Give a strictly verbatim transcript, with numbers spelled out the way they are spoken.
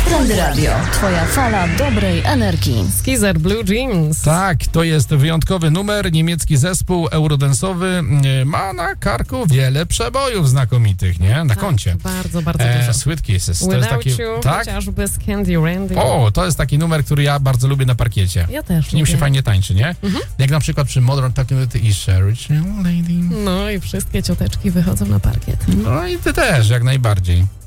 Trendy Radio. Twoja fala dobrej energii. Skizer Blue Jeans. Tak, to jest wyjątkowy numer. Niemiecki zespół eurodensowy ma na karku wiele przebojów znakomitych, nie? Na tak, koncie. Bardzo, bardzo E, dużo. Sweet Kisses. To Without jest taki, You, tak? chociażby z Candy Randy. O, to jest taki numer, który ja bardzo lubię na parkiecie. Ja też Nim lubię. się fajnie tańczy, nie? Mhm. Jak na przykład przy Modern Talking with the East Lady. No i wszystkie cioteczki wychodzą na parkiet. No i ty też, jak najbardziej.